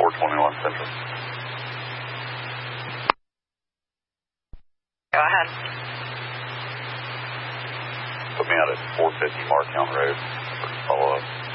421 Central. Go ahead. Put me out at 450 Martown Road for follow-up.